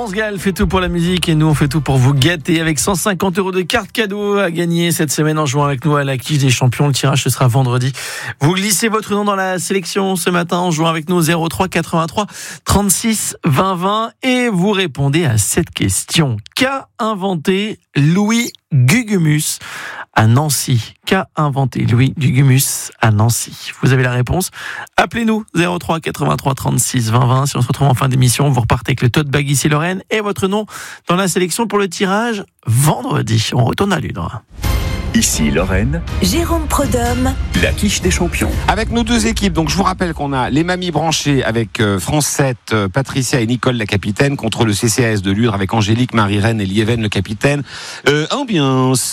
France Gall fait tout pour la musique et nous on fait tout pour vous gâter avec 150 € de cartes cadeaux à gagner cette semaine en jouant avec nous à la quiche des champions. Le tirage ce sera vendredi. Vous glissez votre nom dans la sélection ce matin en jouant avec nous 03 83 36 20 20 et vous répondez à cette question. Qu'a inventé Louis Gugumus à Nancy? Qu'a inventé Louis Gugumus à Nancy? Vous avez la réponse. Appelez-nous 03 83 36 20 20. Si on se retrouve en fin d'émission, vous repartez avec le tote bag ici Lorraine et votre nom dans la sélection pour le tirage vendredi. On retourne à Ludre. Ici Lorraine, Jérôme Prodhomme, la quiche des champions. Avec nos deux équipes, donc je vous rappelle qu'on a les mamies branchées avec France 7, Patricia et Nicole la capitaine, contre le CCAS de Ludre avec Angélique, Marie-Reine et Liéven le capitaine. Ambiance.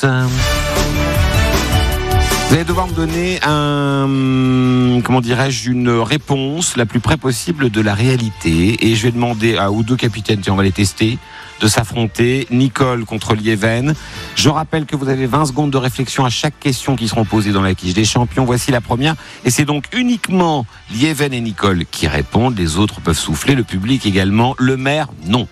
Vous allez devoir me donner une réponse la plus près possible de la réalité. Et je vais demander aux deux capitaines, tiens, on va les tester, de s'affronter. Nicole contre Liéven. Je rappelle que vous avez 20 secondes de réflexion à chaque question qui seront posées dans la quiche des champions. Voici la première. Et c'est donc uniquement Liéven et Nicole qui répondent. Les autres peuvent souffler, le public également. Le maire, non.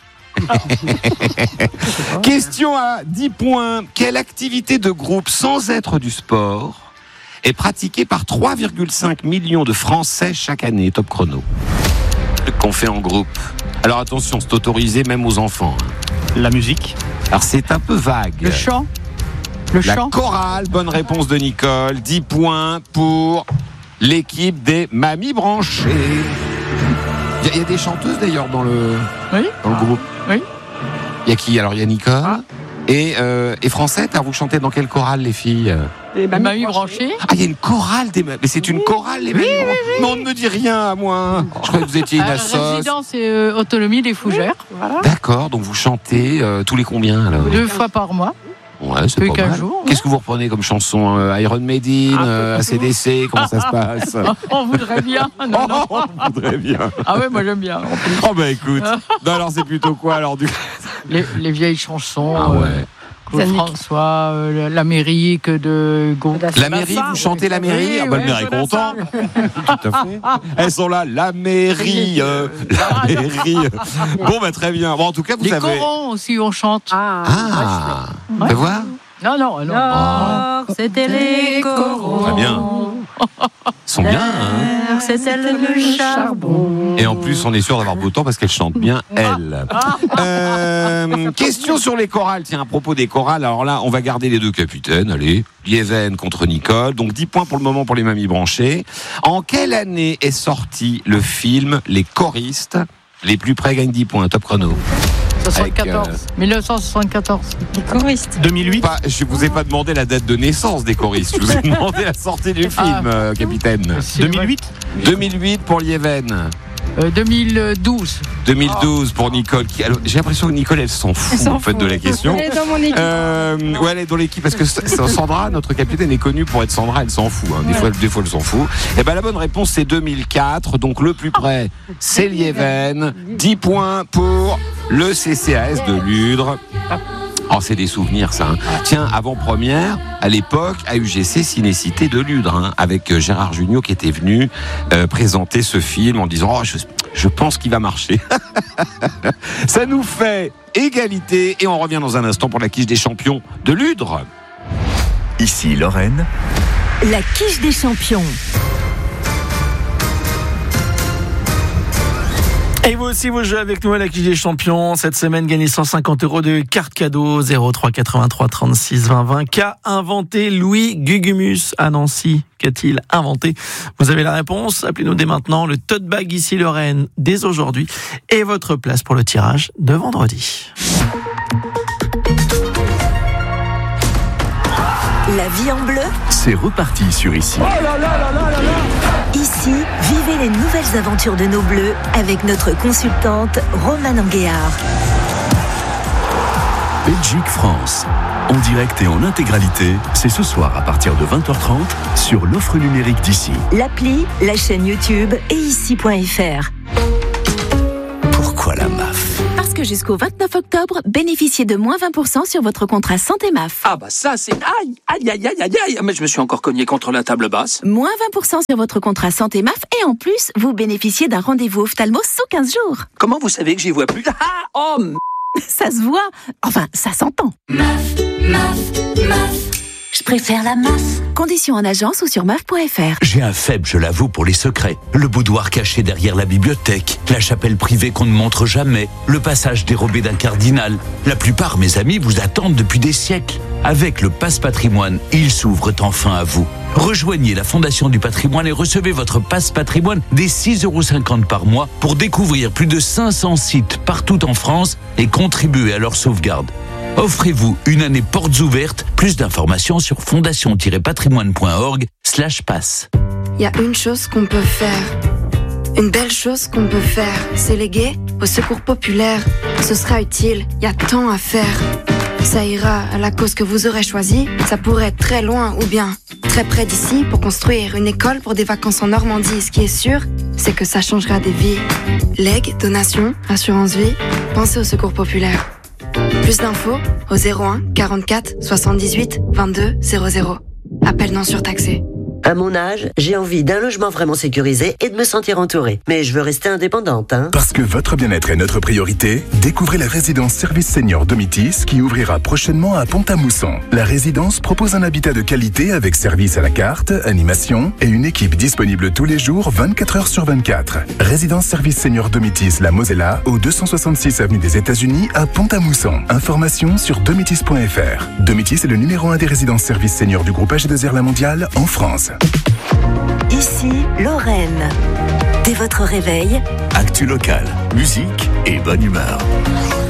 Question à 10 points. Quelle activité de groupe sans être du sport est pratiquée par 3,5 millions de Français chaque année? Top chrono. Qu'on fait en groupe. Alors attention, c'est autorisé même aux enfants. La musique. Alors c'est un peu vague. Le chant. La chorale, bonne réponse de Nicole. 10 points pour l'équipe des mamies branchées. Il y a des chanteuses d'ailleurs dans le groupe. Oui. Il y a qui? Alors il y a Nicole et Francette. Alors vous chantez dans quelle chorale les filles? Les mamies branchées. Ah, il y a une chorale des mamies. Mais c'est une chorale les mamies branchées. Mais on ne me dit rien à moi. Je croyais que vous étiez une assoce. Résidence et autonomie des fougères. Voilà. D'accord, donc vous chantez tous les combien alors? 2 fois par mois. Ouais, c'est pas mal. Jours, Qu'est-ce que vous reprenez comme chanson? Iron Maiden, ACDC, comment ça se passe? On voudrait bien. Non. On voudrait bien. Ah ouais, moi j'aime bien. Oh bah écoute. Non, alors c'est plutôt quoi alors du les vieilles chansons. Ah ouais. Claude François, l'Amérique de Gaulle. La mairie, vous chantez la mairie? Ah bah le maire est content. Tout à fait. Elles sont là, la mairie, la mairie. Bon bah très bien. Bon en tout cas vous savez. Les corons aussi on chante. On peut voir? Non. c'était les corons. Très bien. Ils sont bien, hein? C'était le charbon. Et en plus, on est sûr d'avoir beau temps parce qu'elle chante bien, elle. Question sur les chorales. Tiens, à propos des chorales, alors là, on va garder les deux capitaines. Allez, Liéven contre Nicole. Donc 10 points pour le moment pour les mamies branchées. En quelle année est sorti le film Les choristes? Les plus près gagnent 10 points. Top chrono. 1974. Les choristes. 2008. Je vous ai pas demandé la date de naissance des choristes. Je vous ai demandé la sortie du film, capitaine. 2008. 2008 pour Liéven. 2012. 2012 pour Nicole. J'ai l'impression que Nicole, elle s'en fout en fait de la question. Elle est dans mon équipe. Elle est dans l'équipe parce que Sandra, notre capitaine, est connue pour être Sandra. Elle s'en fout. Hein. Des fois, elle s'en fout. Et ben la bonne réponse c'est 2004. Donc le plus près, c'est Liéven. 10 points pour le CCAS de Ludre. Oh, c'est des souvenirs, ça. Hein. Tiens, avant-première, à l'époque, à UGC Cinécité de Ludre, hein, avec Gérard Jugnot qui était venu présenter ce film en disant « Oh, je pense qu'il va marcher. » Ça nous fait égalité et on revient dans un instant pour la quiche des champions de Ludre. Ici Lorraine, La quiche des champions. Et vous aussi, vous jouez avec nous à la quiche des champions. Cette semaine, gagnez 150 € de cartes cadeaux. 03 83 36 20 20. Qu'a inventé Louis Gugumus à Nancy? Qu'a-t-il inventé? Vous avez la réponse. Appelez-nous dès maintenant. Le tote bag ici Lorraine dès aujourd'hui. Et votre place pour le tirage de vendredi. La vie en bleu. c'est reparti sur Ici. Ici, vivez les nouvelles aventures de nos bleus avec notre consultante Romane Anguéard. Belgique-France. En direct et en intégralité, c'est ce soir à partir de 20h30 sur l'offre numérique d'Ici. L'appli, la chaîne YouTube et ici.fr. Pourquoi la MAF ? Parce que que jusqu'au 29 octobre, bénéficiez de moins 20% sur votre contrat santé MAF. Ah bah ça c'est... Aïe, mais je me suis encore cogné contre la table basse. Moins 20% sur votre contrat santé MAF et en plus, vous bénéficiez d'un rendez-vous ophtalmo sous 15 jours. Comment vous savez que j'y vois plus? Ça se voit, enfin ça s'entend. Je préfère la MAF. Conditions en agence ou sur MAF.fr. J'ai un faible, je l'avoue, pour les secrets. Le boudoir caché derrière la bibliothèque, la chapelle privée qu'on ne montre jamais, le passage dérobé d'un cardinal. La plupart, mes amis, vous attendent depuis des siècles. Avec le Pass Patrimoine, ils s'ouvrent enfin à vous. Rejoignez la Fondation du Patrimoine et recevez votre Pass Patrimoine dès 6,50 € par mois pour découvrir plus de 500 sites partout en France et contribuer à leur sauvegarde. Offrez-vous une année portes ouvertes. Plus d'informations sur fondation-patrimoine.org/pass. Il y a une chose qu'on peut faire. Une belle chose qu'on peut faire, c'est léguer au secours populaire. Ce sera utile, il y a tant à faire. Ça ira à la cause que vous aurez choisie. Ça pourrait être très loin ou bien très près d'ici pour construire une école pour des vacances en Normandie. Ce qui est sûr, c'est que ça changera des vies. Legs, donations, assurance vie, pensez au secours populaire. Plus d'infos au 01 44 78 22 00. Appel non surtaxé. À mon âge, j'ai envie d'un logement vraiment sécurisé et de me sentir entourée. Mais je veux rester indépendante, hein. Parce que votre bien-être est notre priorité, découvrez la résidence Service Senior Domitis qui ouvrira prochainement à Pont-à-Mousson. La résidence propose un habitat de qualité avec service à la carte, animation et une équipe disponible tous les jours 24 heures sur 24. Résidence Service Senior Domitis La Mosella au 266 avenue des États-Unis à Pont-à-Mousson. Informations sur domitis.fr. Domitis est le numéro 1 des résidences services seniors du groupe AG2R La Mondiale en France. Ici, Lorraine. Dès votre réveil, Actu local, musique et bonne humeur.